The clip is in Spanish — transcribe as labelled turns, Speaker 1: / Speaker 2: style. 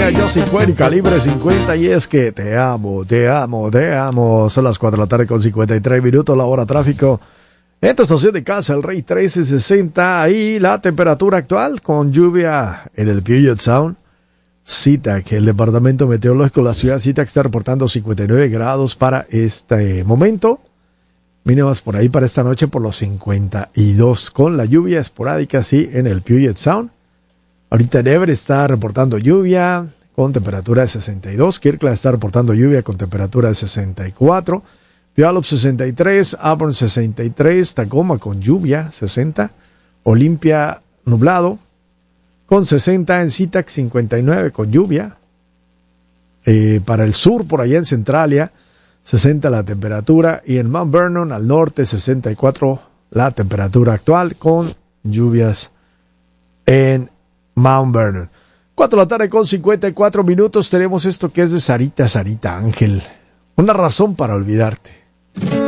Speaker 1: California, Josie Cuen, Calibre 50, y es que te amo, te amo, te amo. Son las 4 de la tarde con 53 minutos, la hora tráfico. En tu estación de casa, el Rey 1360, y la temperatura actual con lluvia en el Puget Sound. SeaTac, el departamento meteorológico de la ciudad SeaTac está reportando 59 grados para este momento. Mínimas por ahí para esta noche por los 52, con la lluvia esporádica, sí, en el Puget Sound. Ahorita Everett está reportando lluvia con temperatura de 62. Kirkland está reportando lluvia con temperatura de 64. Puyallup 63. Auburn 63. Tacoma con lluvia 60. Olympia nublado con 60. En SeaTac 59 con lluvia. Para el sur, por allá en Centralia, 60 la temperatura. Y en Mount Vernon, al norte, 64 la temperatura actual con lluvias en Mount Vernon. 4 de la tarde con 54 minutos. Tenemos esto que es de Sarita Ángel. Una razón para olvidarte.